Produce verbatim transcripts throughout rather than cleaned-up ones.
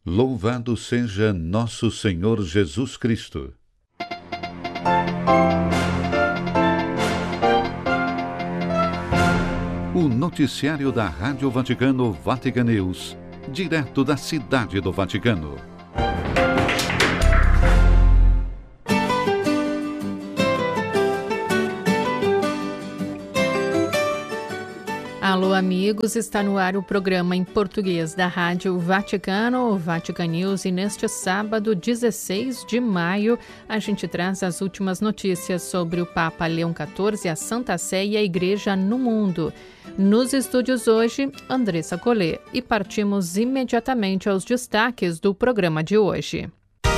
Louvado seja nosso Senhor Jesus Cristo. O noticiário da Rádio Vaticano Vatican News, direto da Cidade do Vaticano. Alô, amigos, está no ar o programa em português da Rádio Vaticano, Vatican News, e neste sábado, dezesseis de maio, a gente traz as últimas notícias sobre o Papa Leão quatorze, a Santa Sé e a Igreja no mundo. Nos estúdios hoje, Andressa Collet, e partimos imediatamente aos destaques do programa de hoje.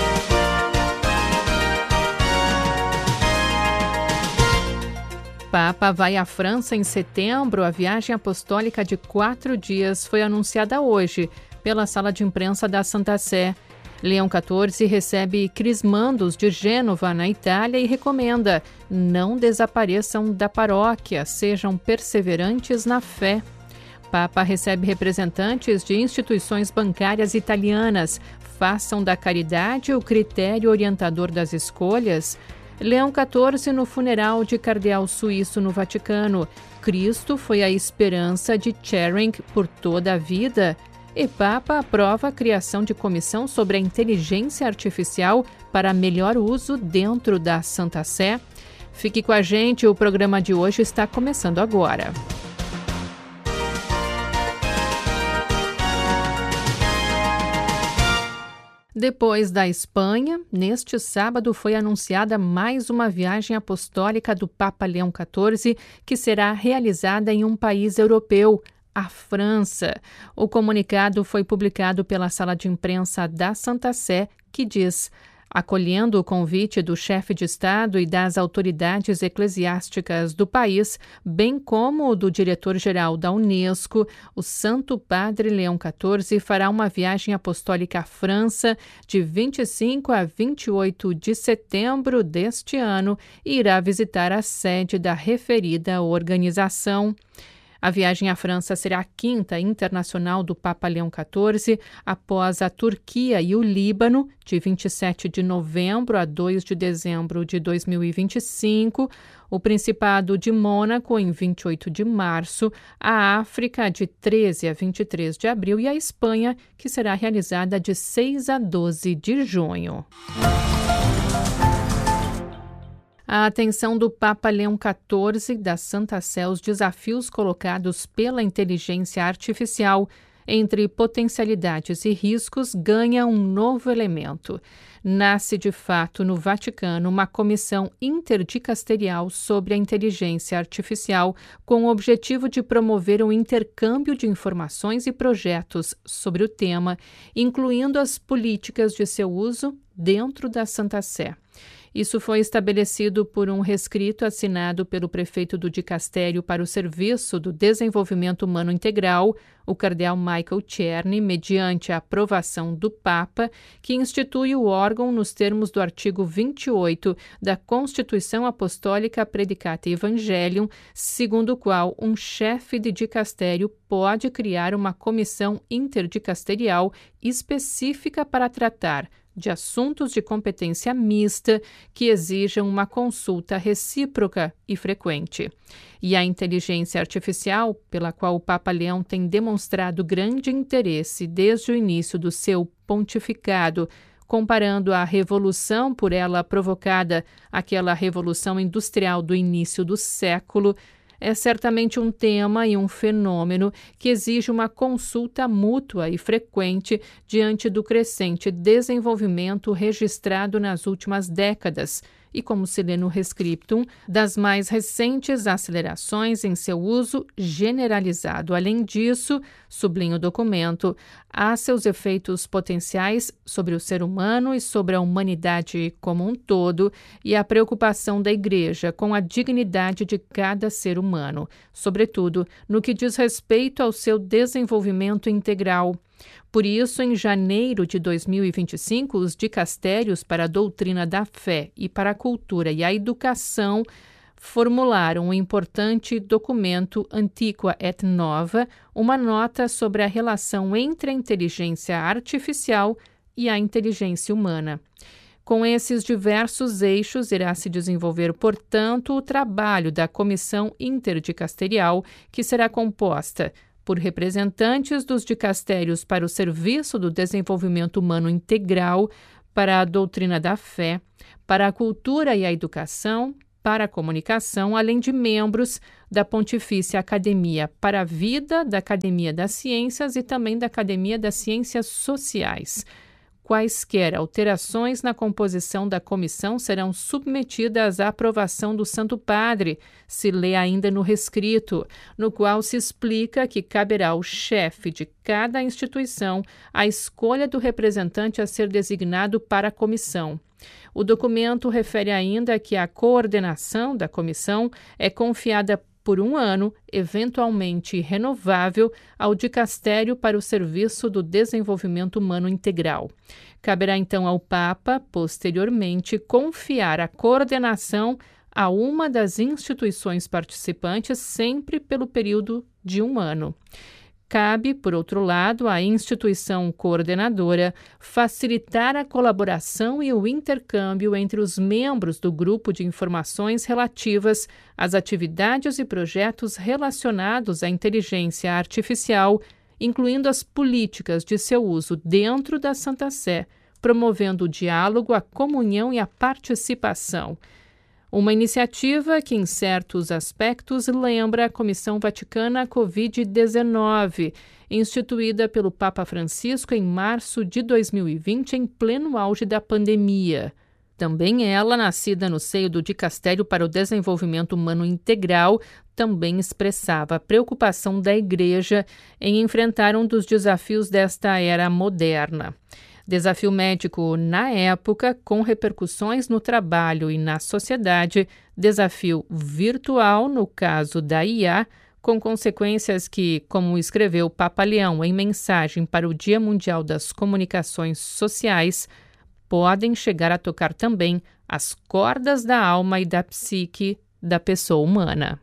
Papa vai à França em setembro. A viagem apostólica de quatro dias foi anunciada hoje pela sala de imprensa da Santa Sé. Leão quatorze recebe crismandos de Gênova, na Itália, e recomenda: não desapareçam da paróquia, sejam perseverantes na fé. Papa recebe representantes de instituições bancárias italianas. Façam da caridade o critério orientador das escolhas. Leão quatorze no funeral de cardeal suíço no Vaticano. Cristo foi a esperança de Tschering por toda a vida. E Papa aprova a criação de comissão sobre a inteligência artificial para melhor uso dentro da Santa Sé. Fique com a gente, o programa de hoje está começando agora. Depois da Espanha, neste sábado foi anunciada mais uma viagem apostólica do Papa Leão quatorze, que será realizada em um país europeu, a França. O comunicado foi publicado pela sala de imprensa da Santa Sé, que diz: acolhendo o convite do chefe de Estado e das autoridades eclesiásticas do país, bem como o do diretor-geral da Unesco, o Santo Padre Leão quatorze fará uma viagem apostólica à França de vinte e cinco a vinte e oito de setembro deste ano e irá visitar a sede da referida organização. A viagem à França será a quinta internacional do Papa Leão quatorze, após a Turquia e o Líbano, de vinte e sete de novembro a dois de dezembro de dois mil e vinte e cinco, o Principado de Mônaco, em vinte e oito de março, a África, de treze a vinte e três de abril, e a Espanha, que será realizada de seis a doze de junho. A atenção do Papa Leão quatorze, da Santa Sé, os desafios colocados pela inteligência artificial, entre potencialidades e riscos, ganha um novo elemento. Nasce, de fato, no Vaticano, uma comissão interdicasterial sobre a inteligência artificial, com o objetivo de promover um intercâmbio de informações e projetos sobre o tema, incluindo as políticas de seu uso dentro da Santa Sé. Isso foi estabelecido por um rescrito assinado pelo prefeito do Dicastério para o Serviço do Desenvolvimento Humano Integral, o cardeal Michael Czerny, mediante a aprovação do Papa, que institui o órgão nos termos do artigo vinte e oito da Constituição Apostólica Predicata Evangelium, segundo o qual um chefe de dicastério pode criar uma comissão interdicasterial específica para tratar de assuntos de competência mista que exijam uma consulta recíproca e frequente. E a inteligência artificial, pela qual o Papa Leão tem demonstrado grande interesse desde o início do seu pontificado, comparando a revolução por ela provocada àquela revolução industrial do início do século, é certamente um tema e um fenômeno que exige uma consulta mútua e frequente diante do crescente desenvolvimento registrado nas últimas décadas e, como se lê no Rescriptum, das mais recentes acelerações em seu uso generalizado. Além disso, sublinha o documento, há seus efeitos potenciais sobre o ser humano e sobre a humanidade como um todo, e a preocupação da Igreja com a dignidade de cada ser humano, sobretudo no que diz respeito ao seu desenvolvimento integral. Por isso, em janeiro de dois mil e vinte e cinco, os dicastérios para a doutrina da fé e para a cultura e a educação formularam um importante documento Antiqua et Nova, uma nota sobre a relação entre a inteligência artificial e a inteligência humana. Com esses diversos eixos, irá se desenvolver, portanto, o trabalho da Comissão Interdicasterial, que será composta por representantes dos dicastérios para o Serviço do Desenvolvimento Humano Integral, para a doutrina da fé, para a cultura e a educação, para a comunicação, além de membros da Pontifícia Academia para a Vida, da Academia das Ciências e também da Academia das Ciências Sociais. Quaisquer alterações na composição da comissão serão submetidas à aprovação do Santo Padre, se lê ainda no rescrito, no qual se explica que caberá ao chefe de cada instituição a escolha do representante a ser designado para a comissão. O documento refere ainda que a coordenação da comissão é confiada por um ano, eventualmente renovável, ao Dicastério para o Serviço do Desenvolvimento Humano Integral. Caberá então ao Papa, posteriormente, confiar a coordenação a uma das instituições participantes, sempre pelo período de um ano. Cabe, por outro lado, à instituição coordenadora facilitar a colaboração e o intercâmbio entre os membros do grupo de informações relativas às atividades e projetos relacionados à inteligência artificial, incluindo as políticas de seu uso dentro da Santa Sé, promovendo o diálogo, a comunhão e a participação. Uma iniciativa que, em certos aspectos, lembra a Comissão Vaticana covid dezenove, instituída pelo Papa Francisco em março de dois mil e vinte, em pleno auge da pandemia. Também ela, nascida no seio do Dicastério para o Desenvolvimento Humano Integral, também expressava a preocupação da Igreja em enfrentar um dos desafios desta era moderna. Desafio médico na época, com repercussões no trabalho e na sociedade, desafio virtual no caso da I A, com consequências que, como escreveu Papa Leão em mensagem para o Dia Mundial das Comunicações Sociais, podem chegar a tocar também as cordas da alma e da psique da pessoa humana.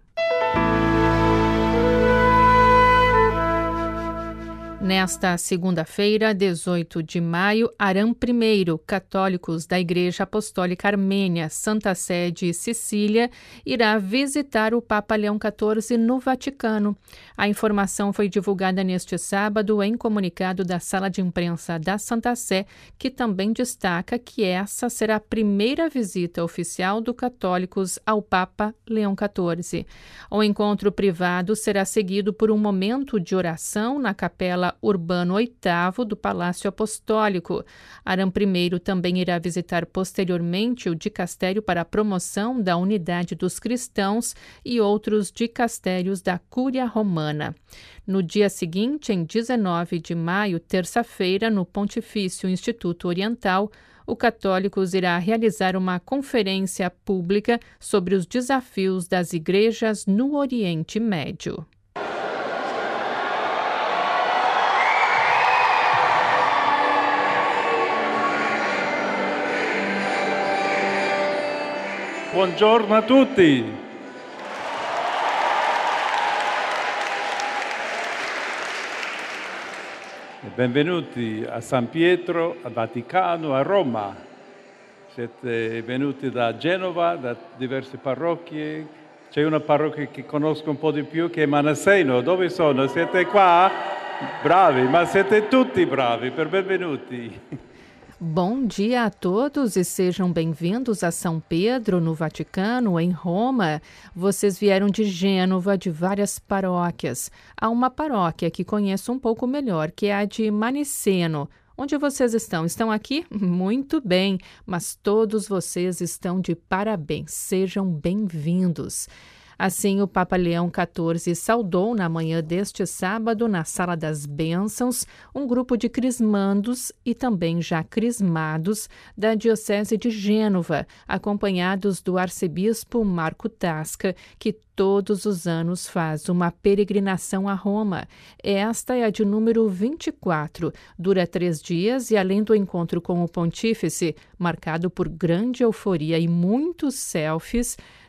Nesta segunda-feira, dezoito de maio, Aram I, católicos da Igreja Apostólica Armênia, Santa Sé de Sicília, irá visitar o Papa Leão quatorze no Vaticano. A informação foi divulgada neste sábado em comunicado da Sala de Imprensa da Santa Sé, que também destaca que essa será a primeira visita oficial do católicos ao Papa Leão quatorze. O encontro privado será seguido por um momento de oração na Capela Urbano oitavo do Palácio Apostólico. Aram I também irá visitar posteriormente o Dicastério para a Promoção da Unidade dos Cristãos e outros dicastérios da Cúria Romana. No dia seguinte, em dezenove de maio, terça-feira, no Pontifício Instituto Oriental, o Católicos irá realizar uma conferência pública sobre os desafios das igrejas no Oriente Médio. Buongiorno a tutti. Benvenuti a San Pietro, a Vaticano, a Roma. Siete venuti da Genova, da diverse parrocchie. C'è una parrocchia che conosco un po' di più che è Manasseno. Dove sono? Siete qua? Bravi, ma siete tutti bravi, per benvenuti. Bom dia a todos e sejam bem-vindos a São Pedro, no Vaticano, em Roma. Vocês vieram de Gênova, de várias paróquias. Há uma paróquia que conheço um pouco melhor, que é a de Maniceno. Onde vocês estão? Estão aqui? Muito bem, mas todos vocês estão de parabéns. Sejam bem-vindos. Assim, o Papa Leão quatorze saudou na manhã deste sábado, na Sala das Bênçãos, um grupo de crismandos e também já crismados da Diocese de Gênova, acompanhados do arcebispo Marco Tasca, que todos os anos faz uma peregrinação a Roma. Esta é a de número vinte e quatro. Dura três dias e, além do encontro com o pontífice, marcado por grande euforia e muitos selfies,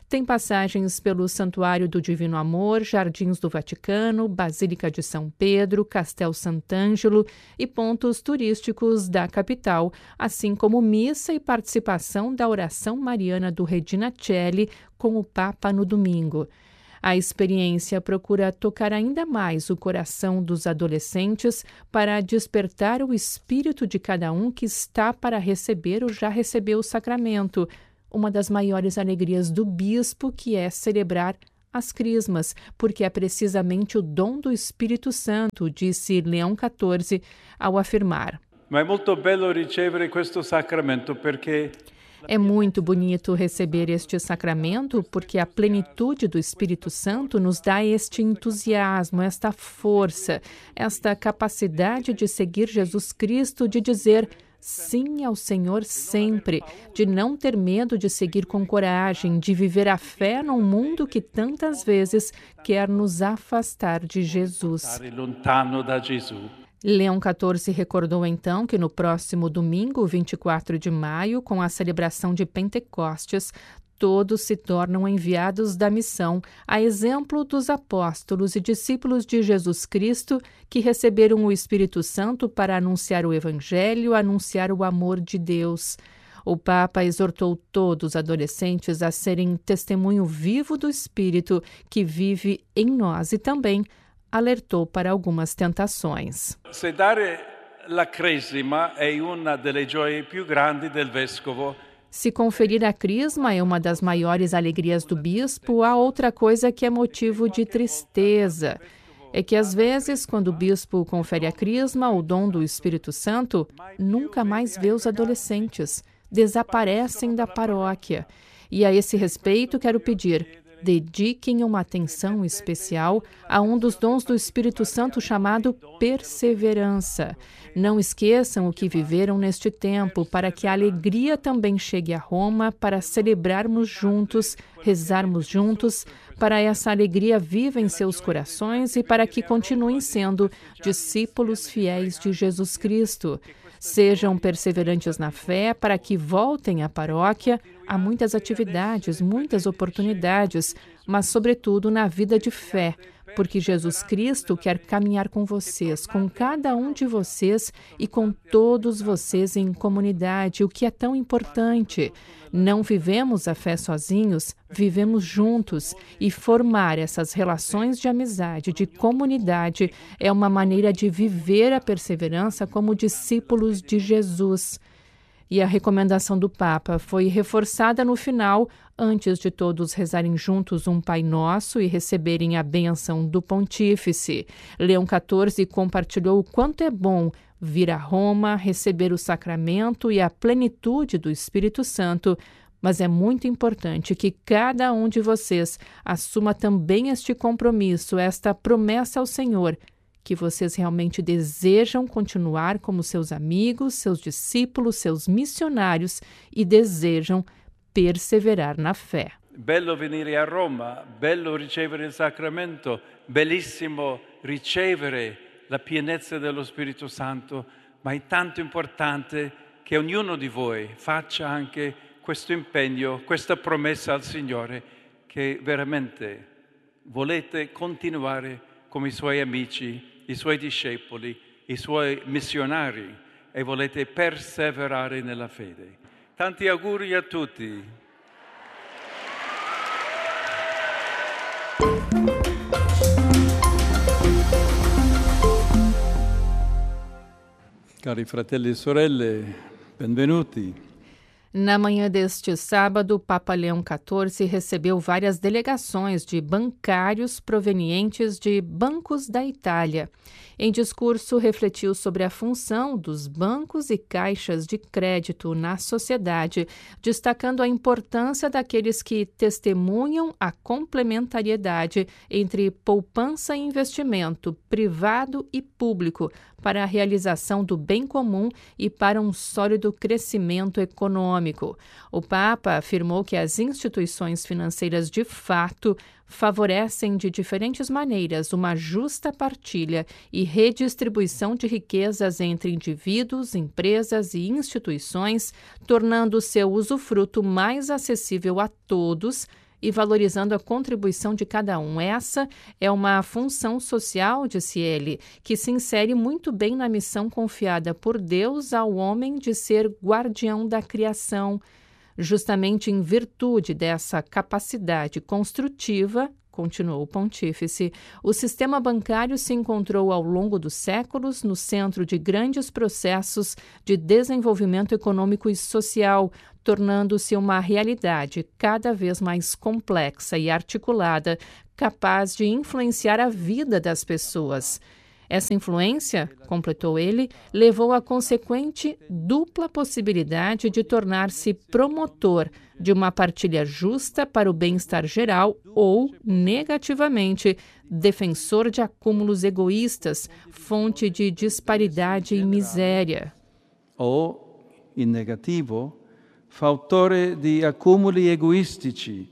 Tem passagens pelo Santuário do Divino Amor, Jardins do Vaticano, Basílica de São Pedro, Castel Sant'Angelo e pontos turísticos da capital, assim como missa e participação da oração mariana do Regina Coeli com o Papa no domingo. A experiência procura tocar ainda mais o coração dos adolescentes para despertar o espírito de cada um que está para receber ou já recebeu o sacramento, uma das maiores alegrias do bispo, que é celebrar as crismas, porque é precisamente o dom do Espírito Santo, disse Leão quatorze ao afirmar. Ma è molto bello ricevere questo sacramento perché É muito bonito receber este sacramento, porque a plenitude do Espírito Santo nos dá este entusiasmo, esta força, esta capacidade de seguir Jesus Cristo, de dizer sim ao Senhor sempre, de não ter medo de seguir com coragem, de viver a fé num mundo que tantas vezes quer nos afastar de Jesus. stare lontano da Gesù. Leão quatorze recordou então que no próximo domingo, vinte e quatro de maio, com a celebração de Pentecostes, todos se tornam enviados da missão, a exemplo dos apóstolos e discípulos de Jesus Cristo que receberam o Espírito Santo para anunciar o Evangelho, anunciar o amor de Deus. O Papa exortou todos os adolescentes a serem testemunho vivo do Espírito que vive em nós e também alertou para algumas tentações. Se dare la cresima è una delle gioie più grandi del vescovo. Se conferir a crisma é uma das maiores alegrias do bispo, há outra coisa que é motivo de tristeza. É que, às vezes, quando o bispo confere a crisma, o dom do Espírito Santo, nunca mais vê os adolescentes, desaparecem da paróquia. E a esse respeito, quero pedir, dediquem uma atenção especial a um dos dons do Espírito Santo chamado perseverança. Não esqueçam o que viveram neste tempo, para que a alegria também chegue a Roma, para celebrarmos juntos, rezarmos juntos, para essa alegria viva em seus corações e para que continuem sendo discípulos fiéis de Jesus Cristo. Sejam perseverantes na fé para que voltem à paróquia. Há muitas atividades, muitas oportunidades, mas sobretudo na vida de fé, porque Jesus Cristo quer caminhar com vocês, com cada um de vocês e com todos vocês em comunidade, o que é tão importante. Não vivemos a fé sozinhos, vivemos juntos, e formar essas relações de amizade, de comunidade, é uma maneira de viver a perseverança como discípulos de Jesus. E a recomendação do Papa foi reforçada no final, antes de todos rezarem juntos um Pai Nosso e receberem a bênção do Pontífice. Leão quatorze compartilhou o quanto é bom vir a Roma, receber o sacramento e a plenitude do Espírito Santo, mas é muito importante que cada um de vocês assuma também este compromisso, esta promessa ao Senhor, que vocês realmente desejam continuar como seus amigos, seus discípulos, seus missionários e desejam perseverar na fé. Bello venire a Roma, bello ricevere il sacramento, bellissimo ricevere la pienezza dello Spirito Santo, ma è tanto importante che ognuno di voi faccia anche questo impegno, questa promessa al Signore, che veramente volete continuare come i suoi amici, i suoi discepoli, i suoi missionari e volete perseverare nella fede. Tanti auguri a tutti. Cari fratelli e sorelle, benvenuti. Na manhã deste sábado, o Papa Leão quatorze recebeu várias delegações de bancários provenientes de bancos da Itália. Em discurso, refletiu sobre a função dos bancos e caixas de crédito na sociedade, destacando a importância daqueles que testemunham a complementariedade entre poupança e investimento privado e público para a realização do bem comum e para um sólido crescimento econômico. O Papa afirmou que as instituições financeiras de fato favorecem de diferentes maneiras uma justa partilha e redistribuição de riquezas entre indivíduos, empresas e instituições, tornando seu usufruto mais acessível a todos e valorizando a contribuição de cada um. Essa é uma função social, disse ele, que se insere muito bem na missão confiada por Deus ao homem de ser guardião da criação. Justamente em virtude dessa capacidade construtiva, continuou o pontífice, o sistema bancário se encontrou ao longo dos séculos no centro de grandes processos de desenvolvimento econômico e social, tornando-se uma realidade cada vez mais complexa e articulada, capaz de influenciar a vida das pessoas. Essa influência, completou ele, levou à consequente dupla possibilidade de tornar-se promotor de uma partilha justa para o bem-estar geral ou, negativamente, defensor de acúmulos egoístas, fonte de disparidade e miséria. Ou, in negativo, fautore di accumuli egoistici,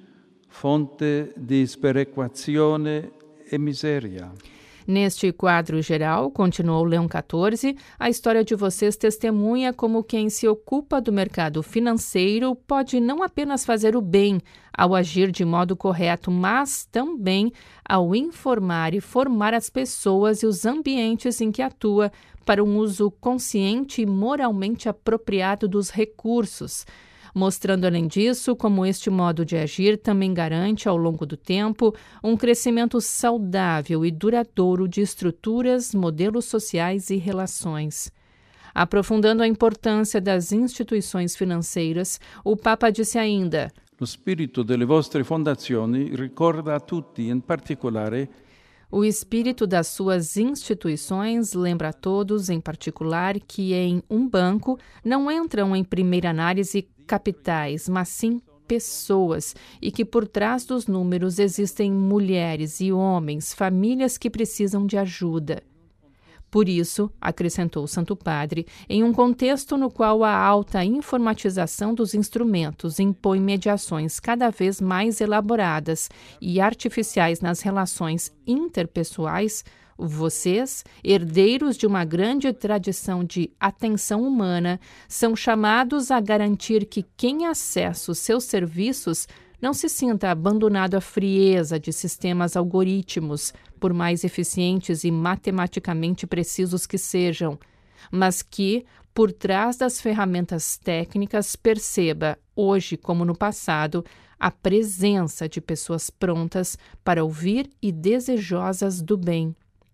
fonte di sperequazione e miséria. Neste quadro geral, continuou Leão quatorze, a história de vocês testemunha como quem se ocupa do mercado financeiro pode não apenas fazer o bem ao agir de modo correto, mas também ao informar e formar as pessoas e os ambientes em que atua para um uso consciente e moralmente apropriado dos recursos, mostrando, além disso, como este modo de agir também garante, ao longo do tempo, um crescimento saudável e duradouro de estruturas, modelos sociais e relações. Aprofundando a importância das instituições financeiras, o Papa disse ainda: Lo spirito delle vostre fondazioni ricorda a tutti, in particolare, o espírito das suas instituições lembra a todos, em particular, que em um banco não entram em primeira análise capitais, mas sim pessoas, e que por trás dos números existem mulheres e homens, famílias que precisam de ajuda. Por isso, acrescentou o Santo Padre, em um contexto no qual a alta informatização dos instrumentos impõe mediações cada vez mais elaboradas e artificiais nas relações interpessoais, vocês, herdeiros de uma grande tradição de atenção humana, são chamados a garantir que quem acessa os seus serviços não se sinta abandonado à frieza de sistemas algoritmos, por mais eficientes e matematicamente precisos que sejam, mas que, por trás das ferramentas técnicas, perceba, hoje como no passado, a presença de pessoas prontas para ouvir e desejosas do bem.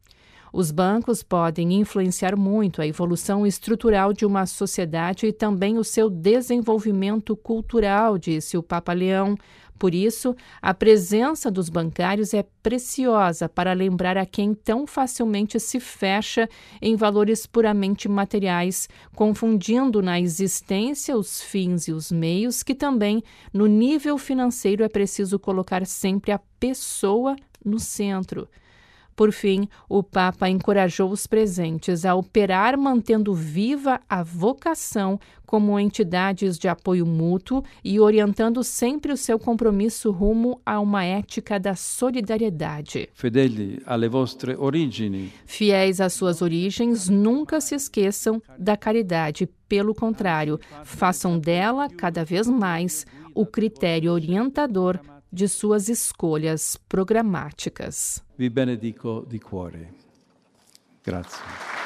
Os bancos podem influenciar muito a evolução estrutural de uma sociedade e também o seu desenvolvimento cultural, disse o Papa Leão. Por isso, a presença dos bancários é preciosa para lembrar a quem tão facilmente se fecha em valores puramente materiais, confundindo na existência os fins e os meios, que também, no nível financeiro, é preciso colocar sempre a pessoa no centro. Por fim, o Papa encorajou os presentes a operar mantendo viva a vocação como entidades de apoio mútuo e orientando sempre o seu compromisso rumo a uma ética da solidariedade. Fedeli alle vostre origini. Fiéis às suas origens, nunca se esqueçam da caridade. Pelo contrário, façam dela, cada vez mais, o critério orientador de suas escolhas programáticas. Vi benedico di cuore. Grazie.